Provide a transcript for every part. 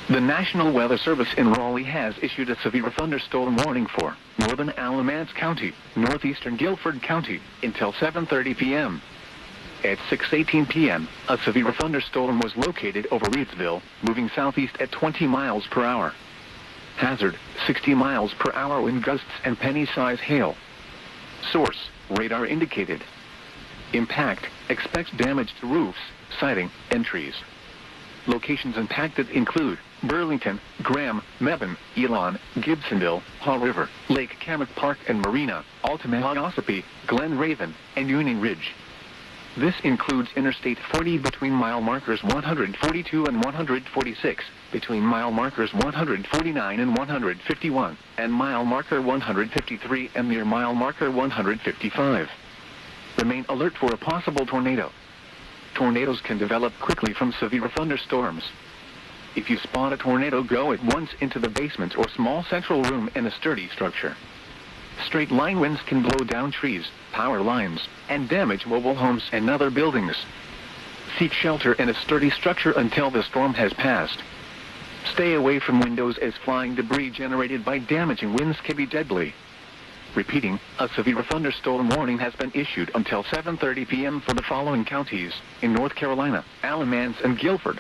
The National Weather Service in Raleigh has issued a severe thunderstorm warning for northern Alamance County, northeastern Guilford County, until 7:30 p.m. At 6:18 p.m., a severe thunderstorm was located over Reidsville, moving southeast at 20 miles per hour. Hazard, 60 miles per hour wind gusts and penny-size hail. Source, radar indicated. Impact, expects damage to roofs, siding, and trees. Locations impacted include Burlington, Graham, Mebane, Elon, Gibsonville, Haw River, Lake Kamek Park and Marina, Altamont, Ossipee, Glen Raven, and Union Ridge. This includes Interstate 40 between mile markers 142 and 146, between mile markers 149 and 151, and mile marker 153 and near mile marker 155. Remain alert for a possible tornado. Tornadoes can develop quickly from severe thunderstorms. If you spot a tornado, go at once into the basement or small central room in a sturdy structure. Straight line winds can blow down trees, power lines, and damage mobile homes and other buildings. Seek shelter in a sturdy structure until the storm has passed. Stay away from windows as flying debris generated by damaging winds can be deadly. Repeating, a severe thunderstorm warning has been issued until 7:30 p.m. for the following counties in North Carolina: Alamance and Guilford.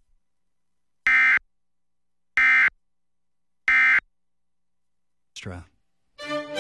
Extra.